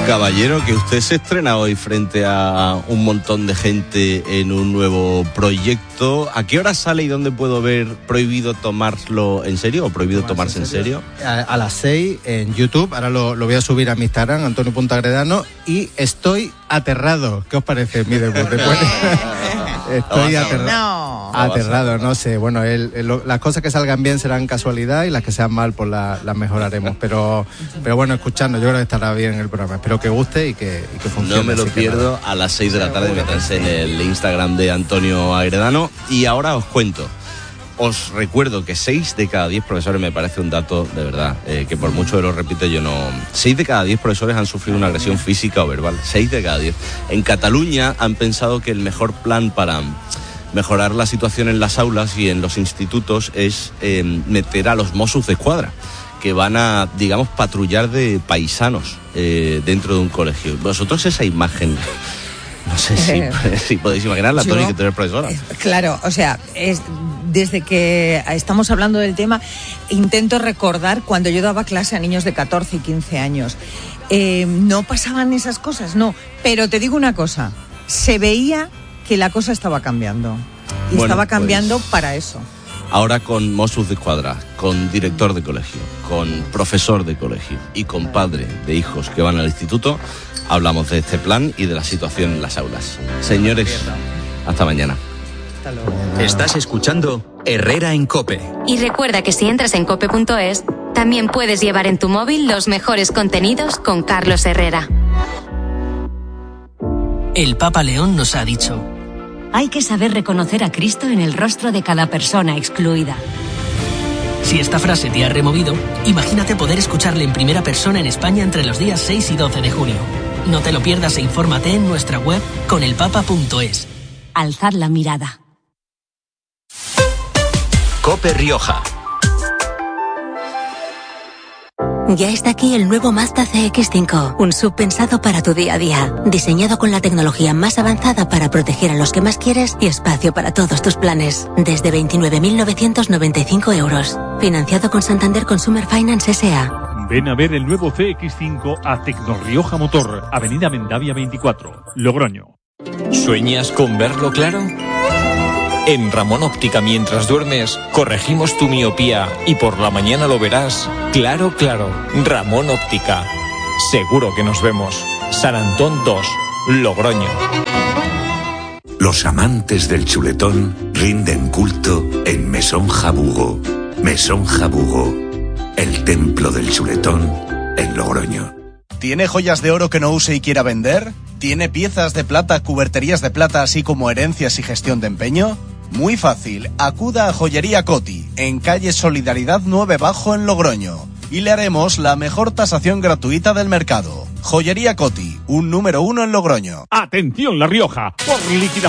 Caballero, que usted se estrena hoy frente a un montón de gente en un nuevo proyecto. ¿A qué hora sale y dónde puedo ver Prohibido tomarlo en serio o Prohibido tomarse en serio? A las 6 en YouTube. Ahora lo voy a subir a mi Instagram, Antonio.Agredano, y estoy aterrado. ¿Qué os parece mi debut? Estoy aterrado, no sé. Bueno, las cosas que salgan bien serán casualidad y las que sean mal pues las mejoraremos. Pero bueno, escuchando, yo creo que estará bien el programa. Espero que guste y que funcione. No me lo pierdo. A las 6 de la tarde métanse en el Instagram de Antonio Agredano. Y ahora os cuento. Os recuerdo que 6 de cada 10 profesores, me parece un dato de verdad, que por mucho que lo repite yo no... 6 de cada 10 profesores han sufrido una agresión física o verbal. 6 de cada 10. En Cataluña han pensado que el mejor plan para mejorar la situación en las aulas y en los institutos es meter a los Mossos d'Esquadra, que van a, digamos, patrullar de paisanos dentro de un colegio. Vosotros esa imagen... No sé si podéis imaginarla, Toni, que tú eres profesora. Claro, o sea, desde que estamos hablando del tema, intento recordar cuando yo daba clase a niños de 14 y 15 años. No pasaban esas cosas, no. Pero te digo una cosa, se veía que la cosa estaba cambiando. Y estaba cambiando para eso. Ahora con Mossos d'Esquadra, con director de colegio, con profesor de colegio y con padre de hijos que van al instituto, hablamos de este plan y de la situación en las aulas. Señores, hasta mañana. Hasta luego. Estás escuchando Herrera en COPE. Y recuerda que si entras en cope.es, también puedes llevar en tu móvil los mejores contenidos con Carlos Herrera. El Papa León nos ha dicho: hay que saber reconocer a Cristo en el rostro de cada persona excluida. Si esta frase te ha removido, imagínate poder escucharle en primera persona en España entre los días 6 y 12 de junio. No te lo pierdas e infórmate en nuestra web conelpapa.es. Alzad la mirada. COPE Rioja. Ya está aquí el nuevo Mazda CX-5, un SUV pensado para tu día a día, diseñado con la tecnología más avanzada para proteger a los que más quieres y espacio para todos tus planes. Desde 29.995 euros. Financiado con Santander Consumer Finance S.A. Ven a ver el nuevo CX-5 a Tecnorrioja Motor, Avenida Mendavia 24, Logroño. ¿Sueñas con verlo claro? En Ramón Óptica, mientras duermes, corregimos tu miopía y por la mañana lo verás claro, claro. Ramón Óptica. Seguro que nos vemos. San Antón 2, Logroño. Los amantes del chuletón rinden culto en Mesón Jabugo. Mesón Jabugo, el templo del chuletón en Logroño. ¿Tiene joyas de oro que no use y quiera vender? ¿Tiene piezas de plata, cuberterías de plata, así como herencias y gestión de empeño? Muy fácil, acuda a Joyería Coti, en calle Solidaridad 9 Bajo en Logroño, y le haremos la mejor tasación gratuita del mercado. Joyería Coti, un número 1 en Logroño. ¡Atención, La Rioja! Por liquidación